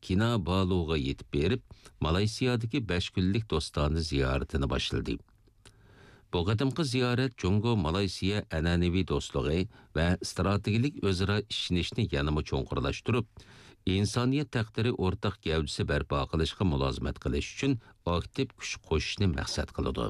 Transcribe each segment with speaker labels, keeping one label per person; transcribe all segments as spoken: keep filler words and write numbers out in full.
Speaker 1: Kinabaluga yetib berib, Malaysiyadagi besh kunlik do'stona ziyoratini boshladi. Bu qadimqi ziyorat Jungo Malaysiya an'anaviy do'stligi va strategik o'zaro ishonishni yanada cho'nqurlashtirib, insoniyat taqdiri o'rtaq gavdasi barpo qilishga mulozimat qilish uchun aktiv kuch qo'shishni maqsad qiladi.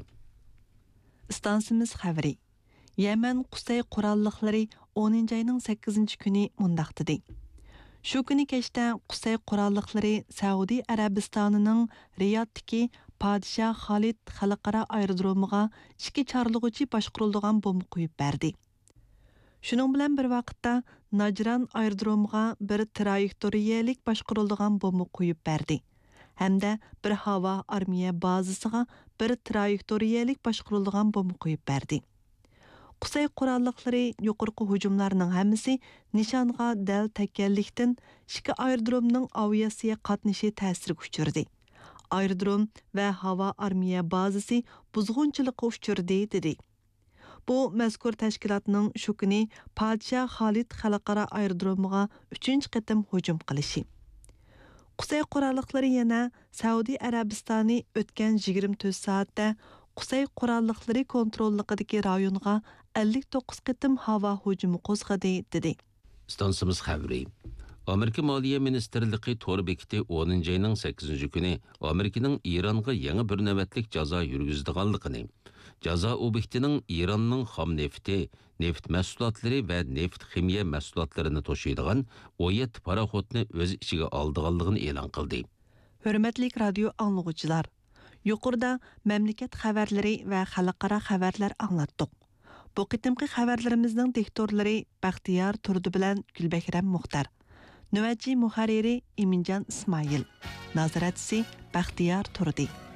Speaker 2: Stansimiz xabari. Yaman Qusay qurolliqlari o'ninchi oyning sakkizinchi kuni mundaq dedi. Shu kuni kechda Qusay qurolliqlari Saudiya Arabistonining Riyoddagi Padişah Xalid xalqaro aerodromiga ikki charlig'uchi boshqariladigan bomba qo'yib berdi. Shuning bilan bir vaqtda Najran aerodromiga bir trayektoriyalik boshqariladigan bomba qo'yib berdi. Hamda bir havo armiya bazasiga bir trayektoriyalik boshqariladigan bomba qo'yib berdi. Qusay qurolliqlari yuqorqi hujumlarning hammasi nishonga dal tekkanlikdan ikki aerodromning aviatsiya qatnashi ta'siriga uchirdi. Aerodrom va havo armiya bazasi buzg'unchilikqa uchirdi dedi. Bu mazkur tashkilotning shu kuni Padişah Xalid xalqaro aerodromiga uchinchi qatim hujum qilishi. Qusay qurolliqlari yana Saudiya Arabistoni o'tgan yigirma to'rt soatda Qusay qurolliqlari kontrolligidagi rayonga ellik to'qqiz qatim havo hujumi qo'zg'adi dedi.
Speaker 1: Stansimiz xabari. Amerika Moliya Ministerligi to'r bekiti o'ninchi oyning sakkizinchi kuni Amerikaning Ironga yangi bir navbatlik jazo yurgizdiganligini, jazo obyektining Ironning xom nefti, neft mahsulotlari va neft ximiya mahsulotlarini to'shiydigan o'n yetti paraxotni o'z ichiga oldiganligini e'lon qildi.
Speaker 2: Hurmatli radio anglag'uvchilar, yuqorida mamlakat xabarlari va xalqaro xabarlar anglatdik. Bu qitimqi xabarlarimizning diktorlari Baxtiyor Turdi bilan Gulbakram Muxtar. Növətçi muharriri İmincan İsmail, nazaratçısı Baxtiyor Turdi.